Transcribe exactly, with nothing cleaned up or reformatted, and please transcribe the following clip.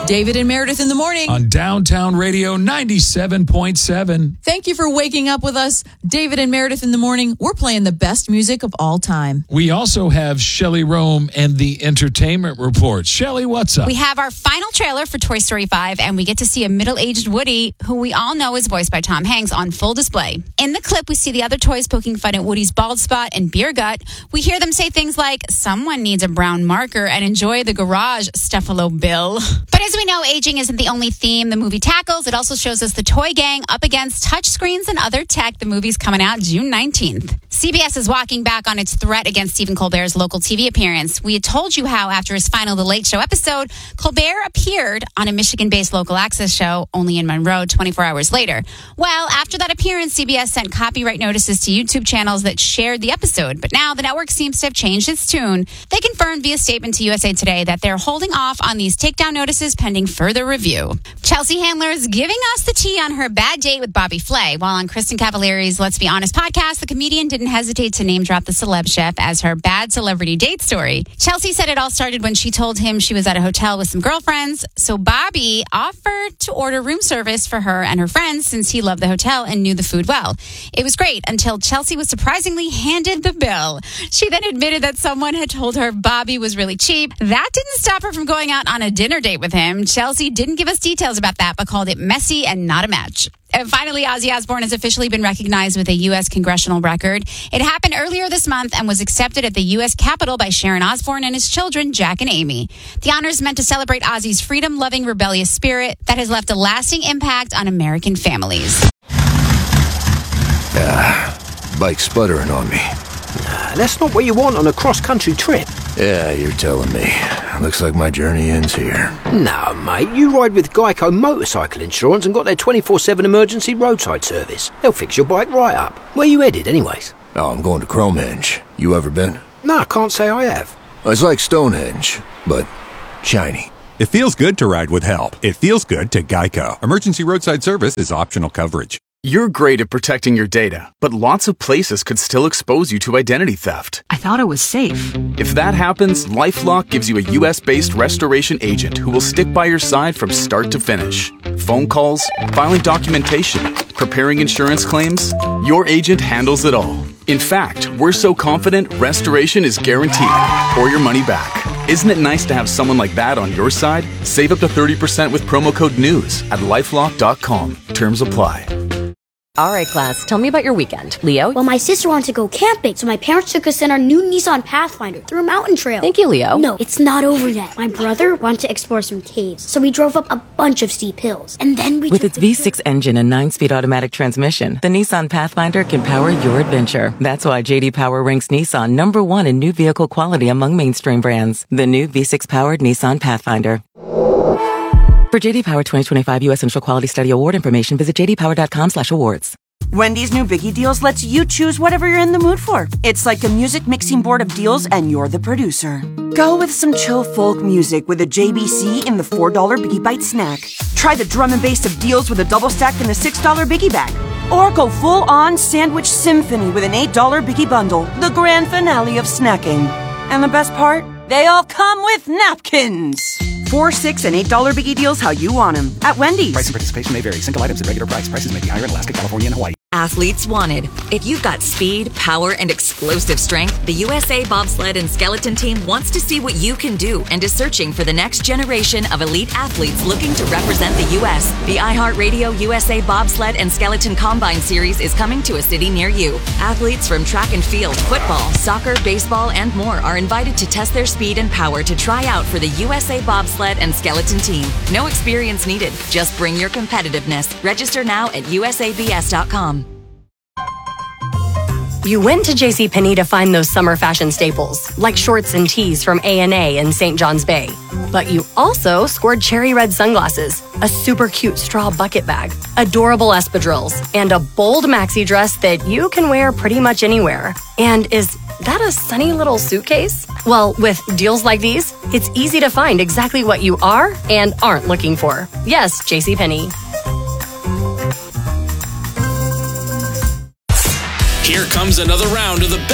David and Meredith in the morning. On Downtown Radio ninety-seven point seven. Thank you for waking up with us. David and Meredith in the morning. We're playing the best music of all time. We also have Shelley Rome and the Entertainment Report. Shelley, what's up? We have our final trailer for Toy Story five, and we get to see a middle-aged Woody, who we all know is voiced by Tom Hanks, on full display. In the clip, we see the other toys poking fun at Woody's bald spot and beer gut. We hear them say things like, someone needs a brown marker, and enjoy the garage, Stuffalo Bill. But as we know, aging isn't the only theme the movie tackles. It also shows us the toy gang up against touchscreens and other tech. The movie's coming out June nineteenth. C B S is walking back on its threat against Stephen Colbert's local T V appearance. We had told you how, after his final The Late Show episode, Colbert appeared on a Michigan-based local access show, only in Monroe, twenty-four hours later. Well, after that appearance, C B S sent copyright notices to YouTube channels that shared the episode. But now the network seems to have changed its tune. They confirmed via statement to U S A Today that they're holding off on these takedown notices pending further review. Chelsea Handler is giving us the tea on her bad date with Bobby Flay. While on Kristen Cavallari's Let's Be Honest podcast, the comedian didn't hesitate to name drop the celeb chef as her bad celebrity date story. Chelsea said it all started when she told him she was at a hotel with some girlfriends. So Bobby offered to order room service for her and her friends since he loved the hotel and knew the food well. It was great until Chelsea was surprisingly handed the bill. She then admitted that someone had told her Bobby was really cheap. That didn't stop her from going out on a dinner date with him. Chelsea didn't give us details about that, but called it messy and not a match. And finally, Ozzy Osbourne has officially been recognized with a U S congressional record. It happened earlier this month and was accepted at the U S Capitol by Sharon Osbourne and his children, Jack and Amy. The honor is meant to celebrate Ozzy's freedom-loving, rebellious spirit that has left a lasting impact on American families. Ah, bike sputtering on me. Nah, that's not what you want on a cross-country trip. Yeah, you're telling me. Looks like my journey ends here. Nah, mate, you ride with Geico Motorcycle Insurance and got their twenty-four seven emergency roadside service. They'll fix your bike right up. Where you headed, anyways? Oh, I'm going to Cromehenge. You ever been? Nah, I can't say I have. It's like Stonehenge, but shiny. It feels good to ride with help. It feels good to Geico. Emergency roadside service is optional coverage. You're great at protecting your data, but lots of places could still expose you to identity theft. I thought it was safe. If that happens, LifeLock gives you a U S-based restoration agent who will stick by your side from start to finish. Phone calls, filing documentation, preparing insurance claims, your agent handles it all. In fact, we're so confident restoration is guaranteed or your money back. Isn't it nice to have someone like that on your side? Save up to thirty percent with promo code NEWS at lifelock dot com. Terms apply. All right, class, tell me about your weekend. Leo? Well, my sister wanted to go camping, so my parents took us in our new Nissan Pathfinder through a mountain trail. Thank you, Leo. No, it's not over yet. My brother wanted to explore some caves, so we drove up a bunch of steep hills. And then we With its V six engine and nine-speed automatic transmission, the Nissan Pathfinder can power your adventure. That's why J D Power ranks Nissan number one in new vehicle quality among mainstream brands. The new V six-powered Nissan Pathfinder. For J D Power twenty twenty-five U S Central Quality Study Award information, visit j d power dot com slash awards. Wendy's new Biggie Deals lets you choose whatever you're in the mood for. It's like a music mixing board of deals, and you're the producer. Go with some chill folk music with a J B C in the four dollar Biggie Bite snack. Try the drum and bass of deals with a double stack in the six dollar Biggie bag. Or go full-on sandwich symphony with an eight dollar Biggie bundle, the grand finale of snacking. And the best part? They all come with napkins. Four, six, and eight dollar Biggie Deals how you want them at Wendy's. Price and participation may vary. Single items at regular price. Prices may be higher in Alaska, California, and Hawaii. Athletes wanted. If you've got speed, power, and explosive strength, the U S A Bobsled and Skeleton Team wants to see what you can do and is searching for the next generation of elite athletes looking to represent the U S. The iHeartRadio U S A Bobsled and Skeleton Combine Series is coming to a city near you. Athletes from track and field, football, soccer, baseball, and more are invited to test their speed and power to try out for the U S A Bobsled and Skeleton Team. No experience needed. Just bring your competitiveness. Register now at U S A B S dot com. You went to JCPenney to find those summer fashion staples, like shorts and tees from A and A in Saint John's Bay. But you also scored cherry red sunglasses, a super cute straw bucket bag, adorable espadrilles, and a bold maxi dress that you can wear pretty much anywhere. And is that a sunny little suitcase? Well, with deals like these, it's easy to find exactly what you are and aren't looking for. Yes, JCPenney. Here comes another round of the best.